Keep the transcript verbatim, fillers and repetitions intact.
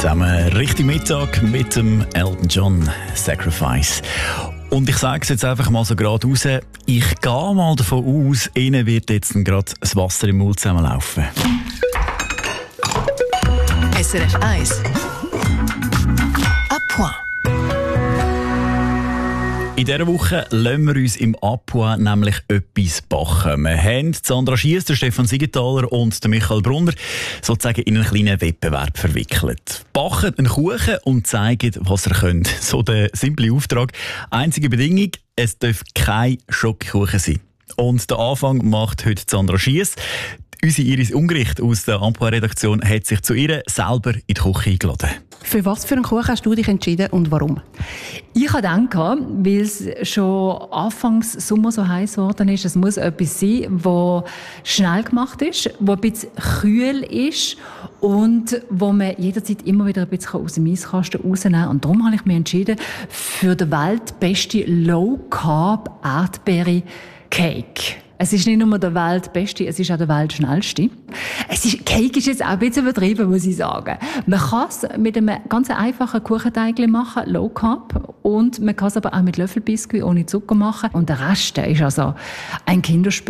zusammen, richtig Mittag mit dem Elton John Sacrifice. Und ich sage es jetzt einfach mal so gerade raus, ich gehe mal davon aus, Ihnen wird jetzt gerade das Wasser im Mund zusammenlaufen. S R F eins. À point. In dieser Woche lassen wir uns im Apois nämlich etwas backen. Wir haben Sandra Schiess, Stefan Siegenthaler und Michael Brunner sozusagen in einen kleinen Wettbewerb verwickelt. Backen einen Kuchen und zeigen, was ihr könnt. So der simple Auftrag. Einzige Bedingung, es darf kein Schokokuchen sein. Und den Anfang macht heute Sandra Schiess. Unsere Iris Ungericht aus der Apois-Redaktion hat sich zu ihr selber in die Küche eingeladen. Für was für einen Kuchen hast du dich entschieden und warum? Ich habe gedacht, weil es schon Anfangs Sommer so heiß geworden ist, es muss etwas sein, das schnell gemacht ist, das ein bisschen kühl ist und wo man jederzeit immer wieder ein bisschen aus dem Eiskasten rausnehmen kann. Und darum habe ich mich entschieden für den weltbesten Low-Carb Erdbeere-Cake. Es ist nicht nur der weltbeste, es ist auch der weltschnellste. Es ist, Cake ist jetzt auch ein bisschen übertrieben, muss ich sagen. Man kann es mit einem ganz einfachen Kuchenteig machen, Low Carb. Und man kann es aber auch mit Löffelbiskuit ohne Zucker machen. Und der Rest ist also ein Kinderspiel.